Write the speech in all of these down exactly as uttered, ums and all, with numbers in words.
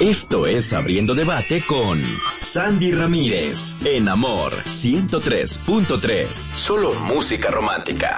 Esto es Abriendo Debate con Sandy Ramírez, en Amor ciento tres punto tres. Solo música romántica.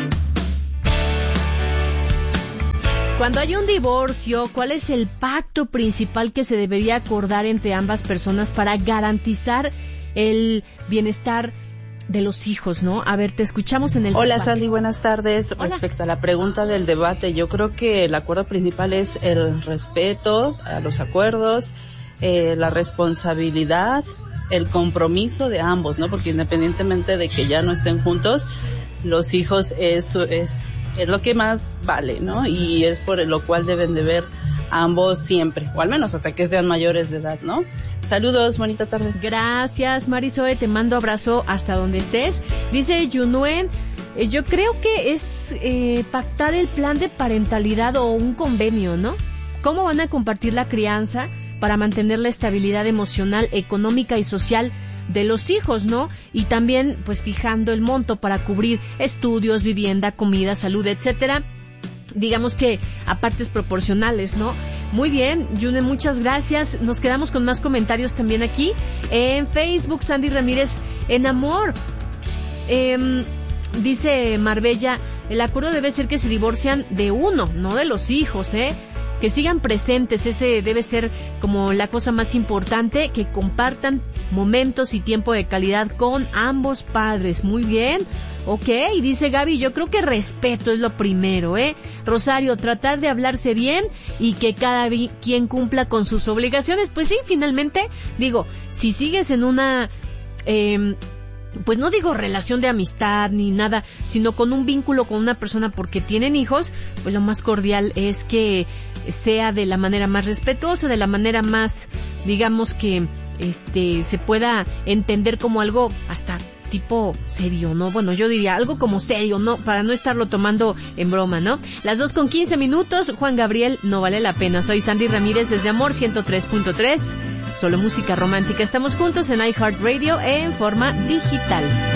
Cuando hay un divorcio, ¿cuál es el pacto principal que se debería acordar entre ambas personas para garantizar el bienestar de los hijos, no? A ver, te escuchamos en el Hola, debate. Sandy, buenas tardes. Hola. Respecto a la pregunta del debate, yo creo que el acuerdo principal es el respeto a los acuerdos, eh, la responsabilidad, el compromiso de ambos, ¿no? Porque independientemente de que ya no estén juntos, los hijos es, es, es lo que más vale, ¿no? Y es por lo cual deben de ver a ambos siempre, o al menos hasta que sean mayores de edad, ¿no? Saludos, bonita tarde. Gracias, Marisoe, te mando abrazo hasta donde estés. Dice Yunuen, eh, yo creo que es eh, pactar el plan de parentalidad o un convenio, ¿no? ¿Cómo van a compartir la crianza para mantener la estabilidad emocional, económica y social de los hijos, ¿no? Y también, pues, fijando el monto para cubrir estudios, vivienda, comida, salud, etcétera. Digamos que a partes proporcionales, ¿no? Muy bien, Yune, muchas gracias. Nos quedamos con más comentarios también aquí en Facebook. Sandy Ramírez, en Amor, eh, dice Marbella, el acuerdo debe ser que se divorcian de uno, no de los hijos, ¿eh? Que sigan presentes, ese debe ser como la cosa más importante, que compartan momentos y tiempo de calidad con ambos padres. Muy bien, ok, dice Gaby, yo creo que respeto es lo primero, ¿eh? Rosario, tratar de hablarse bien y que cada vi- quien cumpla con sus obligaciones. Pues sí, finalmente, digo, si sigues en una... Eh, pues no digo relación de amistad ni nada, sino con un vínculo con una persona porque tienen hijos, pues lo más cordial es que sea de la manera más respetuosa, de la manera más, digamos que este se pueda entender como algo hasta tipo serio, ¿no? Bueno, yo diría algo como serio, ¿no? Para no estarlo tomando en broma, ¿no? Las dos con quince minutos, Juan Gabriel, no vale la pena. Soy Sandy Ramírez desde Amor ciento tres punto tres. Solo música romántica. Estamos juntos en iHeartRadio en forma digital.